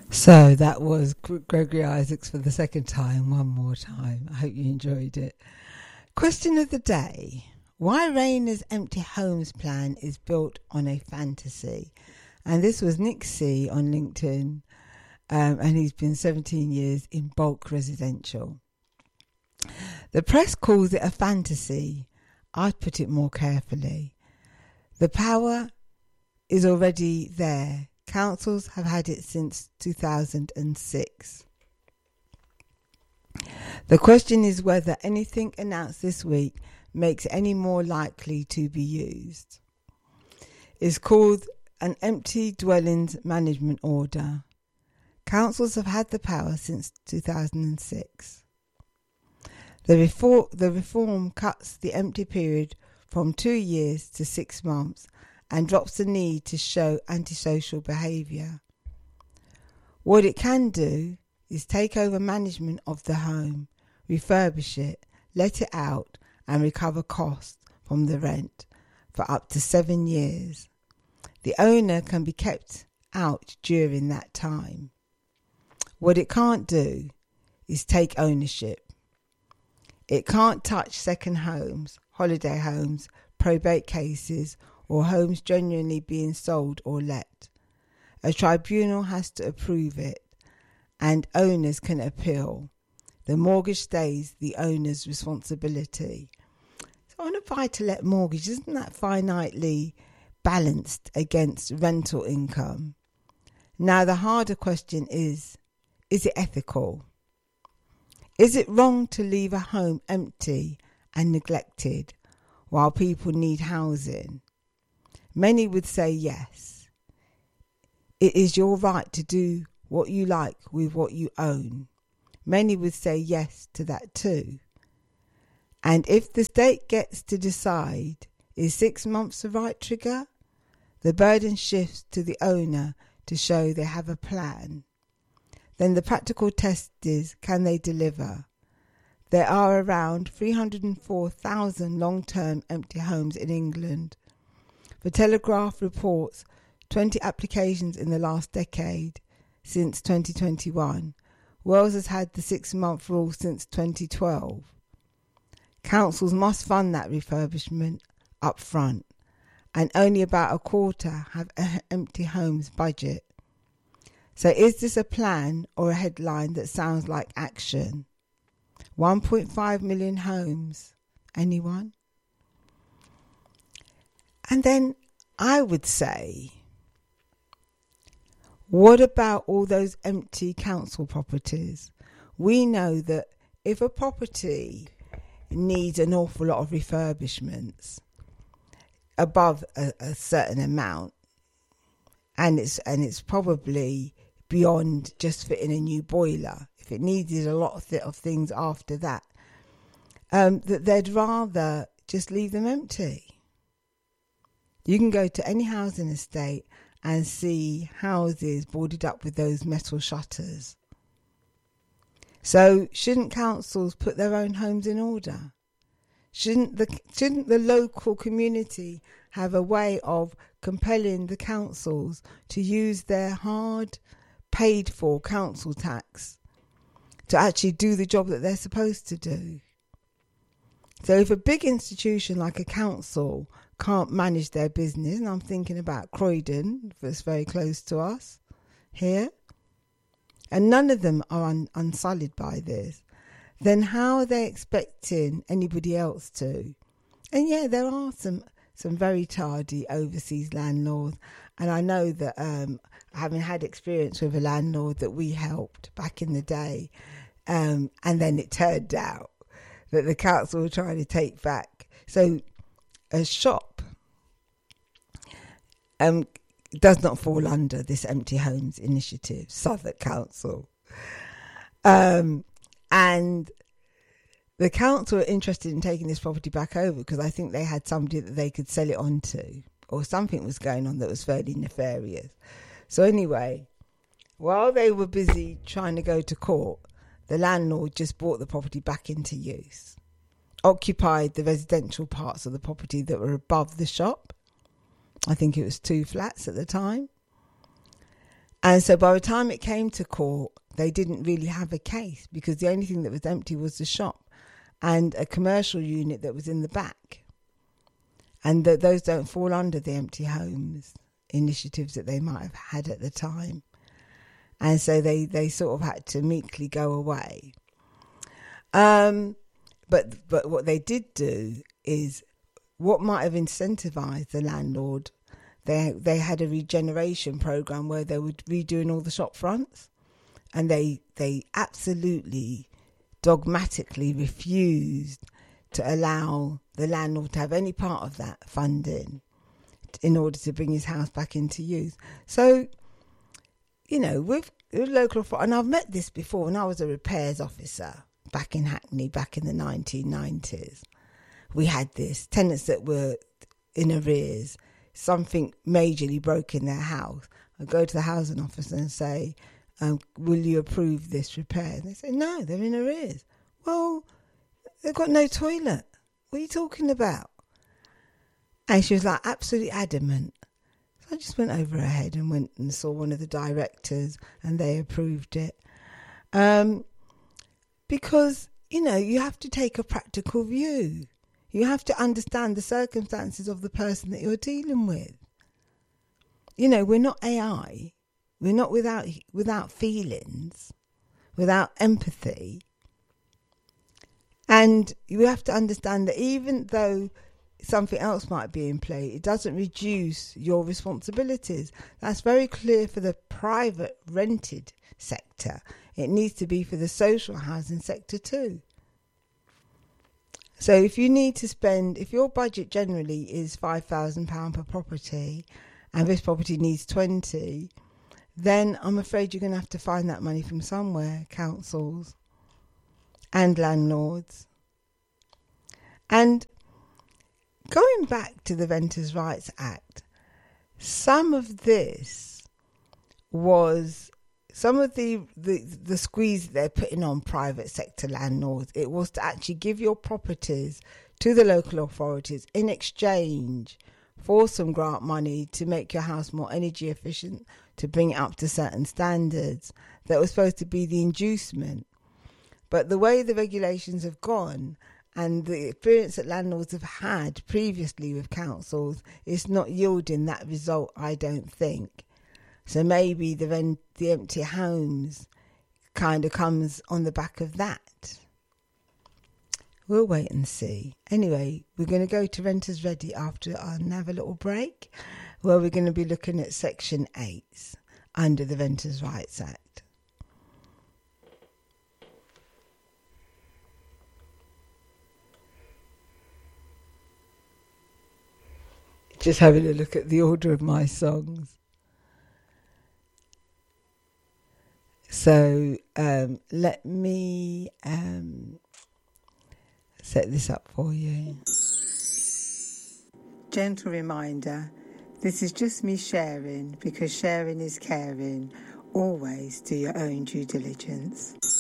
So that was Gregory Isaacs for the second time, one more time. I hope you enjoyed it. Question of the day. Why Rayner's Empty Homes plan is built on a fantasy. And this was Nick C on LinkedIn. And he's been 17 years in bulk residential. The press calls it a fantasy. I'd put it more carefully. The power is already there. Councils have had it since 2006. The question is whether anything announced this week makes it any more likely to be used. It's called an Empty Dwellings Management Order. Councils have had the power since 2006. The reform cuts the empty period from 2 years to 6 months and drops the need to show antisocial behaviour. What it can do is take over management of the home, refurbish it, let it out and recover costs from the rent for up to 7 years. The owner can be kept out during that time. What it can't do is take ownership. It can't touch second homes, holiday homes, probate cases or homes genuinely being sold or let. A tribunal has to approve it and owners can appeal. The mortgage stays the owner's responsibility. So on a buy-to-let mortgage, isn't that finitely balanced against rental income? Now the harder question is it ethical? Is it wrong to leave a home empty and neglected while people need housing? Many would say yes. It is your right to do what you like with what you own. Many would say yes to that too. And if the state gets to decide, is 6 months the right trigger? The burden shifts to the owner to show they have a plan. Then the practical test is, can they deliver? There are around 304,000 long-term empty homes in England. The Telegraph reports 20 applications in the last decade, since 2021. Wales has had the 6-month rule since 2012. Councils must fund that refurbishment up front, and only about a quarter have an empty homes budget. So is this a plan or a headline that sounds like action? 1.5 million homes. Anyone? And then I would say, what about all those empty council properties? We know that if a property needs an awful lot of refurbishments above a certain amount, and it's probably beyond just fitting a new boiler, if it needed a lot of things after that, that they'd rather just leave them empty. You can go to any housing estate and see houses boarded up with those metal shutters. So shouldn't councils put their own homes in order? Shouldn't the local community have a way of compelling the councils to use their hard paid for council tax to actually do the job that they're supposed to do? So if a big institution like a council can't manage their business, and I'm thinking about Croydon, that's very close to us here, and none of them are unsullied by this, then how are they expecting anybody else to? And yeah, there are some very tardy overseas landlords, and I know that having had experience with a landlord that we helped back in the day, and then it turned out that the council were trying to take back. So a shop does not fall under this Empty Homes Initiative, Southwark Council. And the council were interested in taking this property back over because I think they had somebody that they could sell it on to, or something was going on that was fairly nefarious. So anyway, while they were busy trying to go to court, the landlord just brought the property back into use, occupied the residential parts of the property that were above the shop. I think it was 2 flats at the time. And so by the time it came to court, they didn't really have a case because the only thing that was empty was the shop and a commercial unit that was in the back. And those don't fall under the empty homes initiatives that they might have had at the time. And so they sort of had to meekly go away. But what they did do is what might have incentivized the landlord. They had a regeneration program where they were redoing all the shop fronts, and they absolutely dogmatically refused to allow the landlord to have any part of that funding in order to bring his house back into use. So, you know, with local authority, and I've met this before when I was a repairs officer back in Hackney, back in the 1990s. We had this, tenants that were in arrears, something majorly broke in their house. I go to the housing officer and say, will you approve this repair? And they say, no, they're in arrears. Well, they've got no toilet. What are you talking about? And she was like absolutely adamant. So I just went over her head and went and saw one of the directors, and they approved it. Because, you know, you have to take a practical view. You have to understand the circumstances of the person that you're dealing with. You know, we're not AI. We're not without feelings, without empathy. And you have to understand that even though something else might be in play, it doesn't reduce your responsibilities. That's very clear for the private rented sector. It needs to be for the social housing sector too. So if you need to spend, if your budget generally is £5,000 per property and this property needs 20, then I'm afraid you're going to have to find that money from somewhere, councils and landlords. And going back to the Renters' Rights Act, some of this was some of the squeeze they're putting on private sector landlords. It was to actually give your properties to the local authorities in exchange for some grant money to make your house more energy efficient, to bring it up to certain standards. That was supposed to be the inducement. But the way the regulations have gone and the experience that landlords have had previously with councils is not yielding that result, I don't think. So maybe the empty homes kind of comes on the back of that. We'll wait and see. Anyway, we're going to go to Renters Ready after and have a little break, where we're going to be looking at Section 8 under the Renters' Rights Act. Just having a look at the order of my songs. So let me set this up for you. Gentle reminder, this is just me sharing, because sharing is caring. Always do your own due diligence.